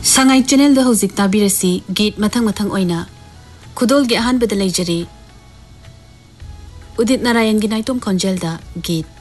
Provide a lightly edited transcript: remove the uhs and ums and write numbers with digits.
Sangai channel the हौजिक ताबिरसी गीत मथंग मथंग ओइना खुदोल गे अहान बदलैजरी उदित नारायण गी नाइतोम खंजेल दा गीत